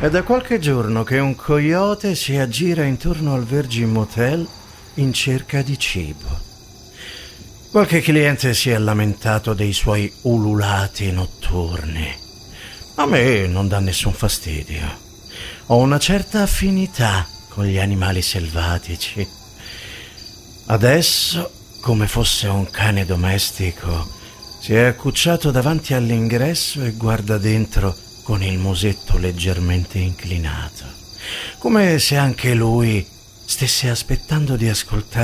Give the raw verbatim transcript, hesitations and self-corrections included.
È da qualche giorno che un coyote si aggira intorno al Virgin Motel in cerca di cibo. Qualche cliente si è lamentato dei suoi ululati notturni. A me non dà nessun fastidio. Ho una certa affinità con gli animali selvatici. Adesso, come fosse un cane domestico, si è accucciato davanti all'ingresso e guarda dentro con il musetto leggermente inclinato, come se anche lui stesse aspettando di ascoltare